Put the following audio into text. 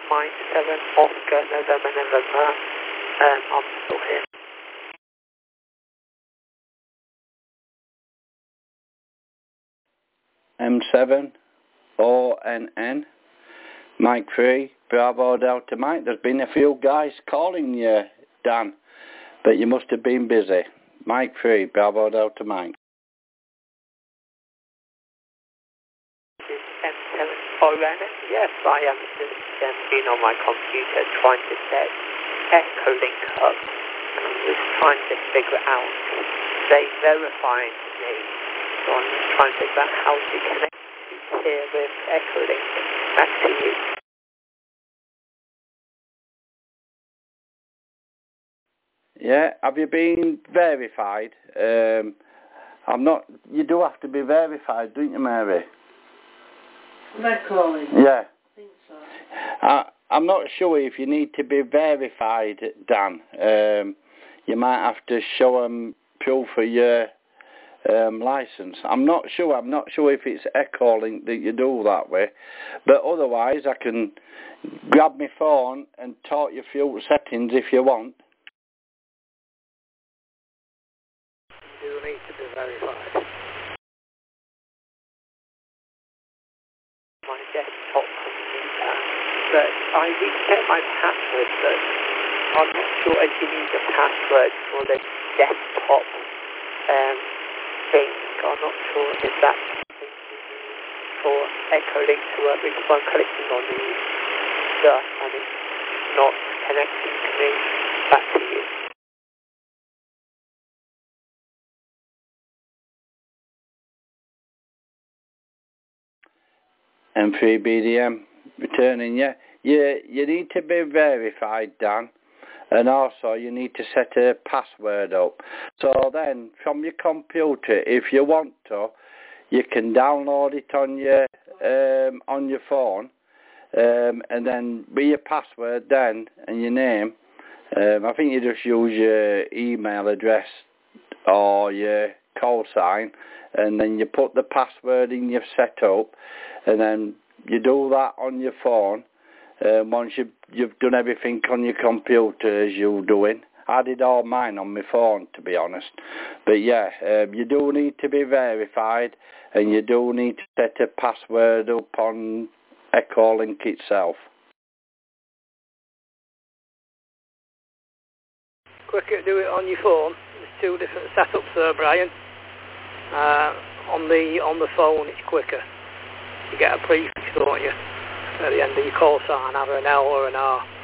Mike 7 Oscar November. I'm still here. M7 ONN Mike 3 Bravo Delta Mike. There's been a few guys calling you, Dan, but you must have been busy. Mike 3 Bravo Delta Mike. M7 ONN. Yes, I am just been on my computer trying to set Echolink up, and I'm just trying to figure out. They verified me, so I'm just trying to figure out how to connect here with Echolink. Back to you. Yeah, have you been verified? I'm not. You do have to be verified, don't you, Mary? Calling. Yeah. I think so. I'm not sure if you need to be verified, Dan. You might have to show them proof of your license. I'm not sure. I'm not sure if it's Echolink that you do that way. But otherwise, I can grab my phone and talk you through settings if you want. You do need to be verified. My desktop computer, but I reset my password, but I'm not sure if you need a password for the desktop thing. I'm not sure if that's something you need for Echolink to work with. If I'm clicking on the stuff and it's not connecting to me. Back to you. M3BDM returning, yeah. You need to be verified, Dan, and also you need to set a password up. So then, from your computer, if you want to, you can download it on your phone, and then with your password then and your name. I think you just use your email address or your call sign, and then you put the password in you've set up, and then you do that on your phone. Once you've done everything on your computer as you're doing. I did all mine on my phone, to be honest. But yeah, you do need to be verified, and you do need to set a password up on Echolink itself. Quicker to do it on your phone. There's two different setups there, Brian. On the phone it's quicker. You get a prefix, don't you? At the end of your call sign, either an L or an R.